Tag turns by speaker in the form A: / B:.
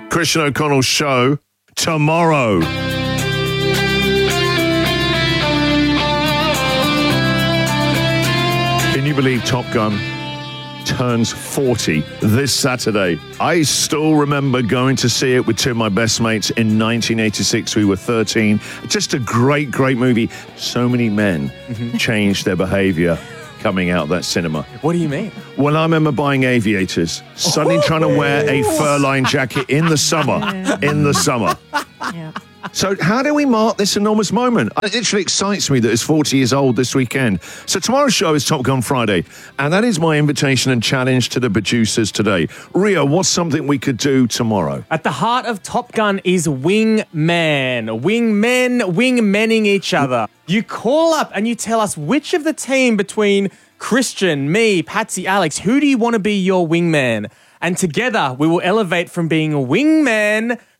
A: Christian O'Connell's show tomorrow. Can you believe Top Gun turns 40 this Saturday? I still remember going to see it with two of my best mates in 1986. We were 13. Just a great, great movie. So many men changed their behavior coming out of that cinema.
B: What do you mean?
A: Well, I remember buying aviators, suddenly trying to wear a fur-lined jacket in the summer.
C: Yeah.
A: So how do we mark this enormous moment? It literally excites me that it's 40 years old this weekend. So tomorrow's show is Top Gun Friday, and that is my invitation and challenge to the producers today. Ria, what's something we could do tomorrow?
B: At the heart of Top Gun is wingman. Wingmen, wingmenning each other. You call up and you tell us which of the team between Christian, me, Patsy, Alex, who do you want to be your wingman? And together we will elevate from being a wingman